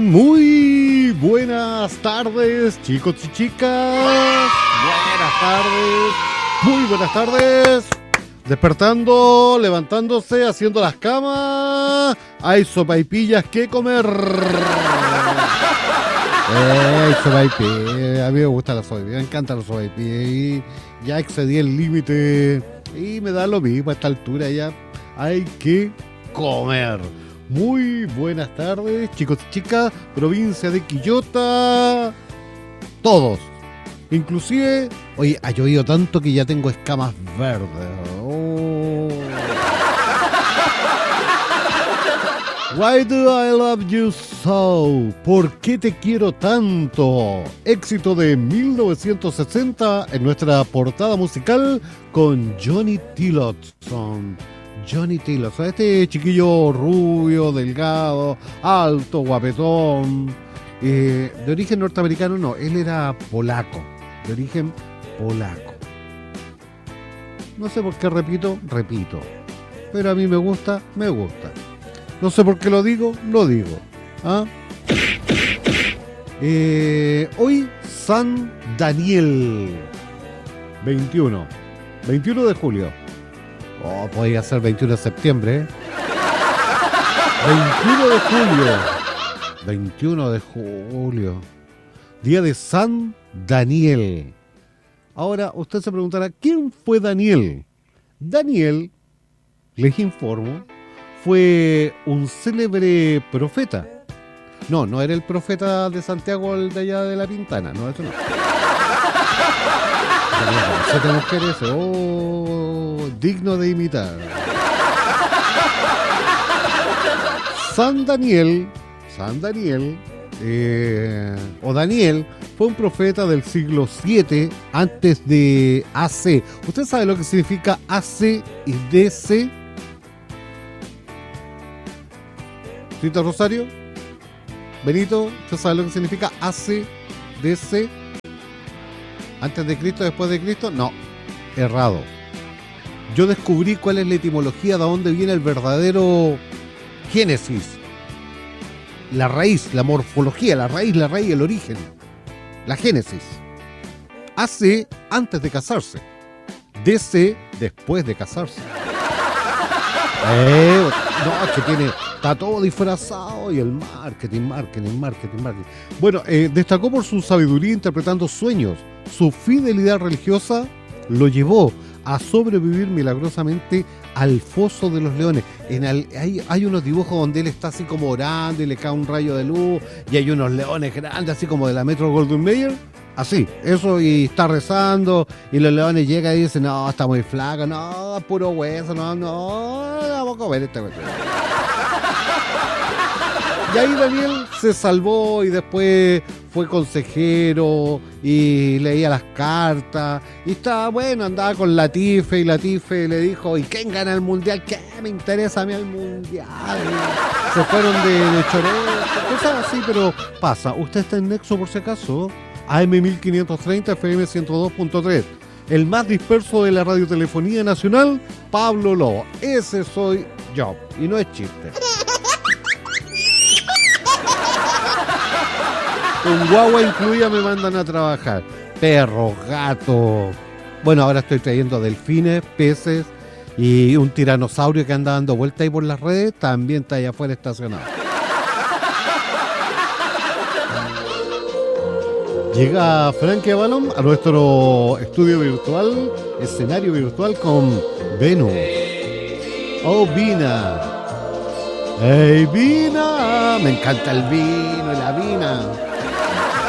Muy buenas tardes, chicos y chicas. Buenas tardes, muy buenas tardes. Despertando, levantándose, haciendo las camas. Hay sopaipillas que comer. Sopaipillas. A mí me gusta la sopaipilla, me encantan las sopaipillas. Y ya excedí el límite y me da lo mismo a esta altura ya. Hay que comer. Muy buenas tardes, chicos y chicas, provincia de Quillota, todos. Inclusive, oye, ha llovido tanto que ya tengo escamas verdes. Oh. Why do I love you so? ¿Por qué te quiero tanto? Éxito de 1960 en nuestra portada musical con Johnny Tillotson. Johnny Tillotson, este chiquillo rubio, delgado, alto, guapetón, de origen norteamericano, no, él era polaco, de origen polaco. No sé por qué repito, pero a mí me gusta. No sé por qué lo digo. ¿Ah? Hoy San Daniel, 21 de julio. Oh, podría ser 21 de septiembre, ¿eh? 21 de julio. Día de San Daniel. Ahora, usted se preguntará, ¿quién fue Daniel? Daniel, les informo, fue un célebre profeta. No era el profeta de Santiago, el de allá de La Pintana. No, eso no. Siete mujeres, digno de imitar. San Daniel, o Daniel, fue un profeta del siglo 7 antes de AC. ¿Usted sabe lo que significa AC y DC? Tita Rosario, Benito, ¿usted sabe lo que significa AC, DC? ¿Antes de Cristo, después de Cristo? No, errado. Yo descubrí cuál es la etimología, de dónde viene el verdadero Génesis. La raíz, la morfología, la raíz, el origen. La Génesis. AC, antes de casarse. DC, después de casarse. No, es que está todo disfrazado y el marketing. Bueno, destacó por su sabiduría interpretando sueños. Su fidelidad religiosa lo llevó a sobrevivir milagrosamente al foso de los leones. Hay unos dibujos donde él está así como orando y le cae un rayo de luz y hay unos leones grandes así como de la Metro Goldwyn Mayer. Así, eso, y está rezando y los leones llegan y dicen, no, está muy flaca, no, puro hueso, no, vamos a comer esta cuestión. Y ahí Daniel se salvó y después fue consejero y leía las cartas y estaba bueno, andaba con Latife y Latife le dijo, ¿y quién gana el mundial? ¿Qué me interesa a mí el mundial? Se fueron de choreo, cosas así, pero pasa. Usted está en Nexo por si acaso, AM 1530, FM 102.3, el más disperso de la radiotelefonía nacional, Pablo Lobo. Ese soy yo y no es chiste. Con guagua incluida me mandan a trabajar. Perros, gatos. Bueno, ahora estoy trayendo delfines, peces y un tiranosaurio que anda dando vueltas ahí por las redes. También está allá afuera estacionado. Llega Frankie Avalon a nuestro estudio virtual, escenario virtual con Venus. Oh, Vina. Hey, Vina. Me encanta el vino y la vina.